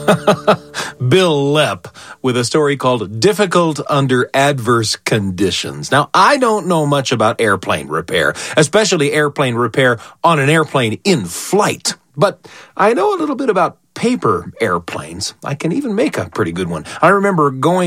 Bill Lepp with a story called Difficult Under Adverse Conditions. Now, I don't know much about airplane repair, especially airplane repair on an airplane in flight. But I know a little bit about paper airplanes. I can even make a pretty good one. I remember going